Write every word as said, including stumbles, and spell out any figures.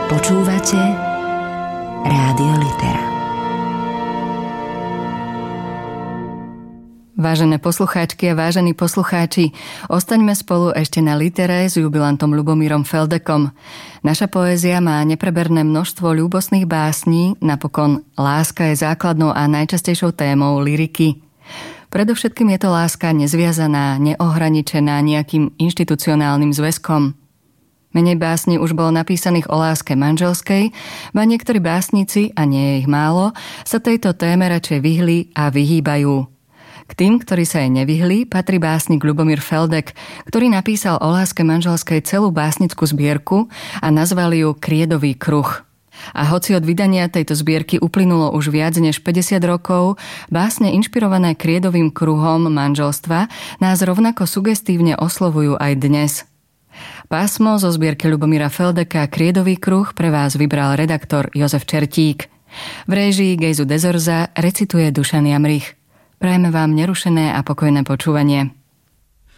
Počúvate Rádio Litera. Vážené poslucháčky a vážení poslucháči, ostaňme spolu ešte na litere s jubilantom Ľubomírom Feldekom. Naša poézia má nepreberné množstvo ľúbostných básní, napokon láska je základnou a najčastejšou témou lyriky. Predovšetkým je to láska nezviazaná, neohraničená nejakým inštitucionálnym zväzkom. Menej básni už bolo napísaných o láske manželskej, ba niektorí básnici, a nie je ich málo, sa tejto téme radšej vyhli a vyhýbajú. K tým, ktorí sa jej nevyhli, patrí básnik Ľubomír Feldek, ktorý napísal o láske manželskej celú básnickú zbierku a nazval ju Kriedový kruh. A hoci od vydania tejto zbierky uplynulo už viac než päťdesiat rokov, básne inšpirované Kriedovým kruhom manželstva nás rovnako sugestívne oslovujú aj dnes. Pásmo zo zbierky Ľubomíra Feldeka Kriedový kruh pre vás vybral redaktor Jozef Čertík. V réžii Gejzu Dezorza recituje Dušan Jamrich. Prajeme vám nerušené a pokojné počúvanie.